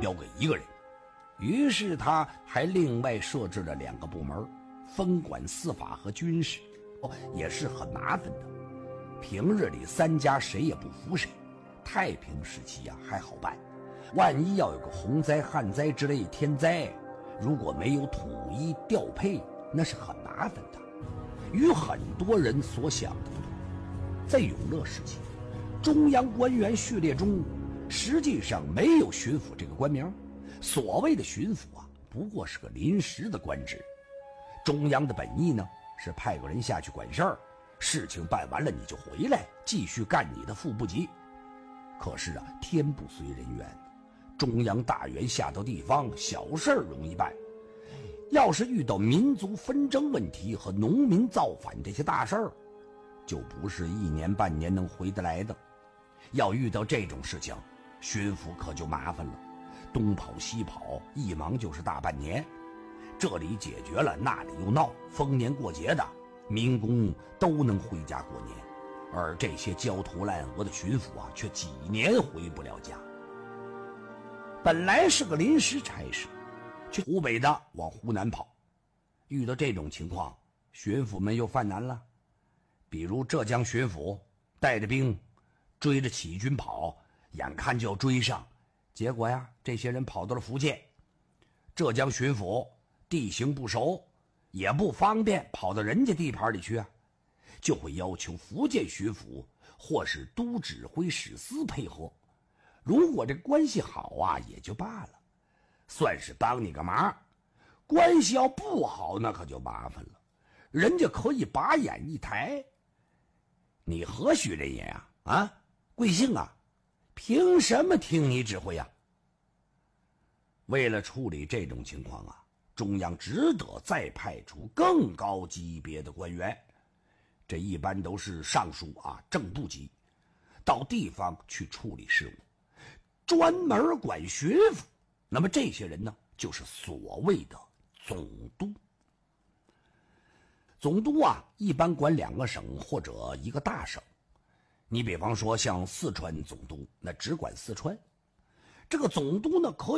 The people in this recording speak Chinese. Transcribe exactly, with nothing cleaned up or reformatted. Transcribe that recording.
标给一个人。于是他还另外设置了两个部门，分管司法和军事，也是很麻烦的。平日里三家谁也不服谁，太平时期啊还好办，万一要有个洪灾旱灾之类天灾，如果没有统一调配，那是很麻烦的，与很多人所想的不同。在永乐时期，中央官员序列中实际上没有巡抚这个官名，所谓的巡抚啊不过是个临时的官职。中央的本意呢是派个人下去管事儿，事情办完了你就回来继续干你的副部级。可是啊天不随人愿，中央大员下到地方，小事儿容易办，要是遇到民族纷争问题和农民造反这些大事儿，就不是一年半年能回得来的。要遇到这种事情，巡抚可就麻烦了，东跑西跑，一忙就是大半年。这里解决了，那里又闹，逢年过节的民工都能回家过年，而这些焦头烂额的巡抚啊，却几年回不了家。本来是个临时差事，去湖北的往湖南跑，遇到这种情况，巡抚们又犯难了。比如浙江巡抚带着兵追着起义军跑，眼看就要追上，结果呀这些人跑到了福建。浙江巡抚地形不熟，也不方便跑到人家地盘里去啊，就会要求福建巡抚或是都指挥使司配合。如果这关系好啊也就罢了，算是帮你个忙。关系要不好那可就麻烦了，人家可以把眼一抬，你何许人也呀？啊，贵姓啊？凭什么听你指挥呀？为了处理这种情况啊，中央只得再派出更高级别的官员，这一般都是尚书啊、正部级，到地方去处理事务，专门管巡抚。那么这些人呢，就是所谓的总督。总督啊，一般管两个省或者一个大省。你比方说像四川总督，那只管四川。这个总督呢，可以